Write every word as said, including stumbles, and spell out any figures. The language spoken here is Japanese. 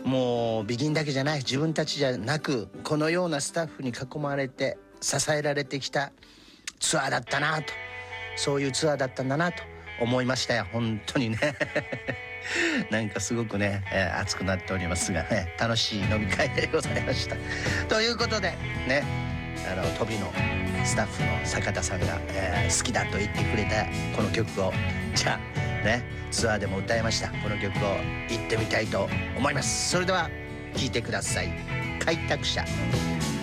もうビギンだけじゃない、自分たちじゃなくこのようなスタッフに囲まれて支えられてきたツアーだったなと、そういうツアーだったんだなと思いましたよ、本当にねなんかすごくね、えー、熱くなっておりますがね、楽しい飲み会でございましたということでね、あの飛びのスタッフの坂田さんが、えー、好きだと言ってくれたこの曲を、じゃあね、ツアーでも歌いましたこの曲を行ってみたいと思います。それでは聴いてください。開拓者。